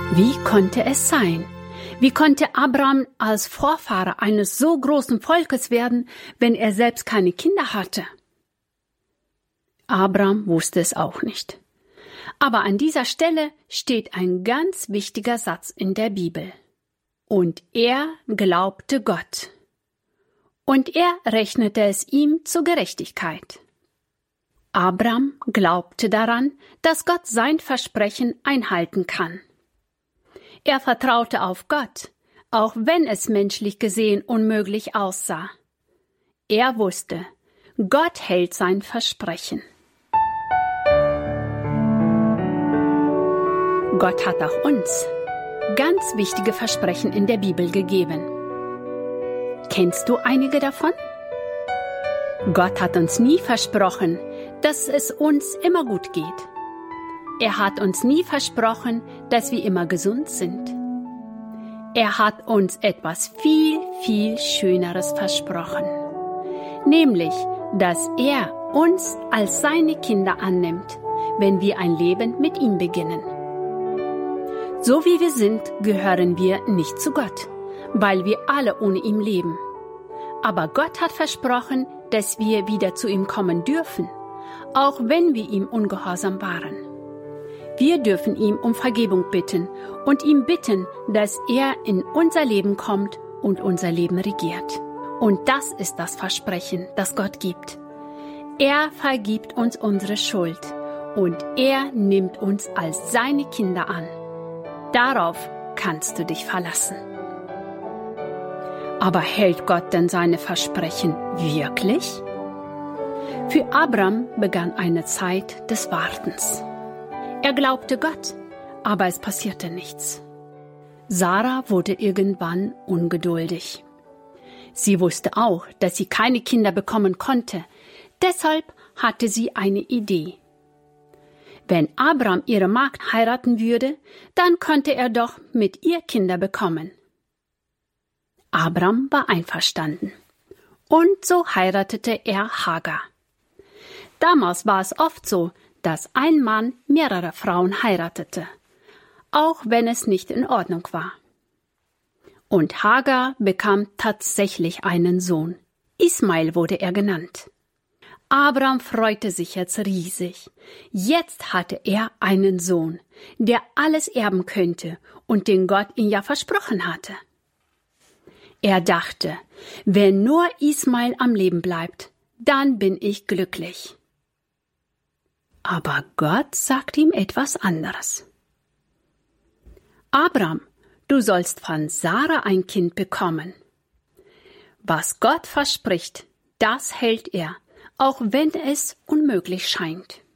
Wie konnte es sein? Wie konnte Abraham als Vorfahre eines so großen Volkes werden, wenn er selbst keine Kinder hatte? Abraham wusste es auch nicht. Aber an dieser Stelle steht ein ganz wichtiger Satz in der Bibel. Und er glaubte Gott. Und er rechnete es ihm zur Gerechtigkeit. Abraham glaubte daran, dass Gott sein Versprechen einhalten kann. Er vertraute auf Gott, auch wenn es menschlich gesehen unmöglich aussah. Er wusste, Gott hält sein Versprechen. Gott hat auch uns ganz wichtige Versprechen in der Bibel gegeben. Kennst du einige davon? Gott hat uns nie versprochen, dass es uns immer gut geht. Er hat uns nie versprochen, dass wir immer gesund sind. Er hat uns etwas viel, viel Schöneres versprochen. Nämlich, dass er uns als seine Kinder annimmt, wenn wir ein Leben mit ihm beginnen. So wie wir sind, gehören wir nicht zu Gott, weil wir alle ohne ihn leben. Aber Gott hat versprochen, dass wir wieder zu ihm kommen dürfen, auch wenn wir ihm ungehorsam waren. Wir dürfen ihm um Vergebung bitten und ihm bitten, dass er in unser Leben kommt und unser Leben regiert. Und das ist das Versprechen, das Gott gibt. Er vergibt uns unsere Schuld und er nimmt uns als seine Kinder an. Darauf kannst du dich verlassen. Aber hält Gott denn seine Versprechen wirklich? Für Abraham begann eine Zeit des Wartens. Er glaubte Gott, aber es passierte nichts. Sarah wurde irgendwann ungeduldig. Sie wusste auch, dass sie keine Kinder bekommen konnte. Deshalb hatte sie eine Idee. Wenn Abraham ihre Magd heiraten würde, dann könnte er doch mit ihr Kinder bekommen. Abraham war einverstanden. Und so heiratete er Hagar. Damals war es oft so, dass ein Mann mehrere Frauen heiratete, auch wenn es nicht in Ordnung war. Und Hagar bekam tatsächlich einen Sohn. Ismael wurde er genannt. Abraham freute sich jetzt riesig. Jetzt hatte er einen Sohn, der alles erben könnte und den Gott ihm ja versprochen hatte. Er dachte, wenn nur Ismael am Leben bleibt, dann bin ich glücklich. Aber Gott sagt ihm etwas anderes. Abraham, du sollst von Sarah ein Kind bekommen. Was Gott verspricht, das hält er, auch wenn es unmöglich scheint.